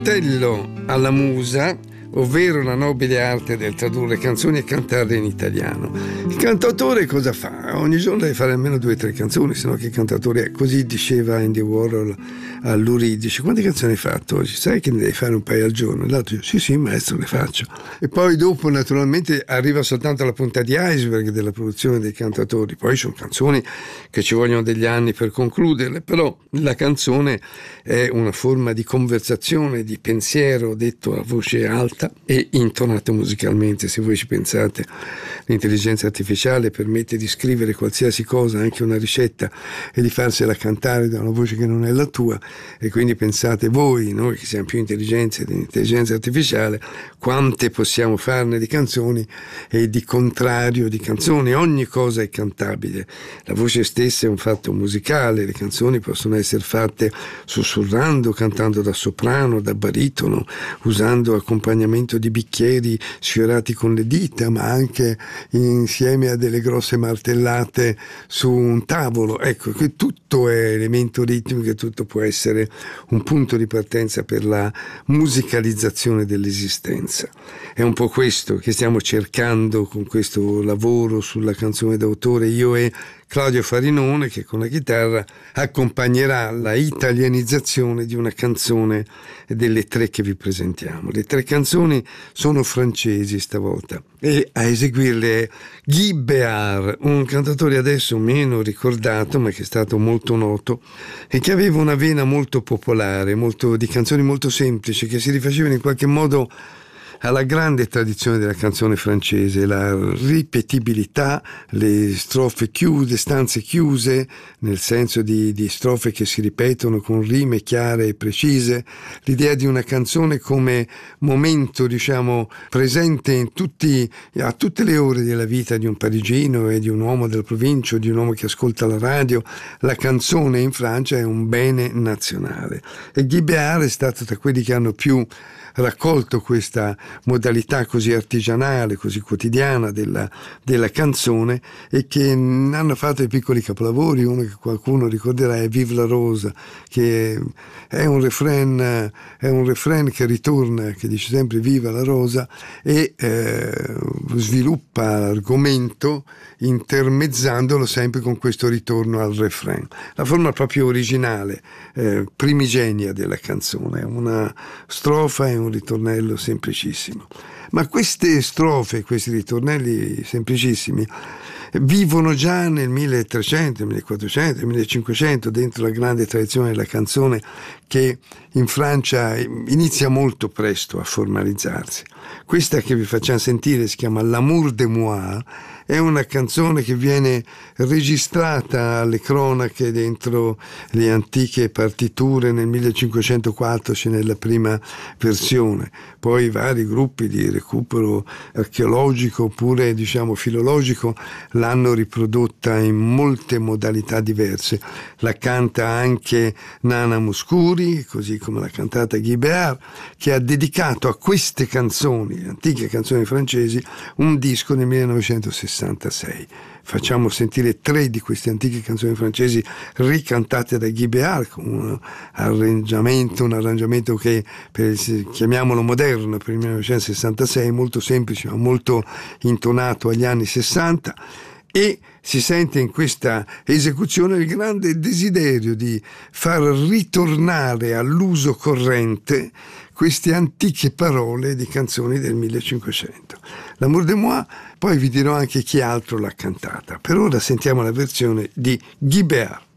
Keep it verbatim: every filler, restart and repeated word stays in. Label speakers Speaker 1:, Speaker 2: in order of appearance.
Speaker 1: Appello alla musa, ovvero la nobile arte del tradurre canzoni e cantarle in italiano. Il cantautore cosa fa? Ogni giorno deve fare almeno due o tre canzoni, sennò che cantautore è? Così diceva Andy Warhol a Lou dice: quante canzoni hai fatto oggi? Sai che ne devi fare un paio al giorno? E l'altro dice: sì sì maestro, le faccio. E poi dopo naturalmente arriva soltanto la punta di iceberg della produzione dei cantatori. Poi sono canzoni che ci vogliono degli anni per concluderle, però la canzone è una forma di conversazione, di pensiero detto a voce alta e intonato musicalmente. Se voi ci pensate, l'intelligenza artificiale permette di scrivere qualsiasi cosa, anche una ricetta, e di farsela cantare da una voce che non è la tua. E quindi pensate voi, noi che siamo più intelligenti dell'intelligenza artificiale, quante possiamo farne di canzoni e di contrario di canzoni. Ogni cosa è cantabile, la voce stessa è un fatto musicale, le canzoni possono essere fatte sussurrando, cantando da soprano, da baritono, usando accompagnamento di bicchieri sfiorati con le dita, ma anche insieme a delle grosse martellate su un tavolo. Ecco, che tutto è elemento ritmico, tutto può essere un punto di partenza per la musicalizzazione dell'esistenza. È un po' questo che stiamo cercando con questo lavoro sulla canzone d'autore, io e Claudio Farinone, che con la chitarra accompagnerà la italianizzazione di una canzone delle tre che vi presentiamo. Le tre canzoni sono francesi stavolta e a eseguirle è Guy Béart, un cantautore adesso meno ricordato ma che è stato molto noto e che aveva una vena molto popolare, molto, di canzoni molto semplici che si rifacevano in qualche modo alla grande tradizione della canzone francese, la ripetibilità, le strofe chiuse, stanze chiuse, nel senso di, di strofe che si ripetono con rime chiare e precise, l'idea di una canzone come momento, diciamo, presente in tutti, a tutte le ore della vita di un parigino e di un uomo della provincia o di un uomo che ascolta la radio. La canzone in Francia è un bene nazionale e Guy Béart è stato tra quelli che hanno più raccolto questa modalità così artigianale, così quotidiana della, della canzone, e che hanno fatto i piccoli capolavori. Uno che qualcuno ricorderà è Vive la Rose, che è un refrain, è un refrain che ritorna, che dice sempre Viva la Rosa, e eh, sviluppa l'argomento intermezzandolo sempre con questo ritorno al refrain. La forma proprio originale, eh, primigenia della canzone, una strofa e un ritornello semplicissimo. Ma queste strofe, questi ritornelli semplicissimi vivono già nel milletrecento, millequattrocento, millecinquecento, dentro la grande tradizione della canzone che in Francia inizia molto presto a formalizzarsi. Questa che vi facciamo sentire si chiama L'amour de moi, è una canzone che viene registrata alle cronache dentro le antiche partiture. Nel millecinquecentoquattro c'è nella prima versione, poi vari gruppi di recupero archeologico oppure diciamo filologico l'hanno riprodotta in molte modalità diverse. La canta anche Nana Mouskouri, così come l'ha cantata Guy Béart, che ha dedicato a queste canzoni, antiche canzoni francesi, un disco nel millenovecentosessantasei. Facciamo sentire tre di queste antiche canzoni francesi ricantate da Guy Béart con un arrangiamento, un arrangiamento che per, chiamiamolo moderno per il millenovecentosessantasei, molto semplice ma molto intonato agli anni sessanta. E si sente in questa esecuzione il grande desiderio di far ritornare all'uso corrente queste antiche parole di canzoni del millecinquecento. L'amour de moi, poi vi dirò anche chi altro l'ha cantata. Per ora sentiamo la versione di Guy Béart.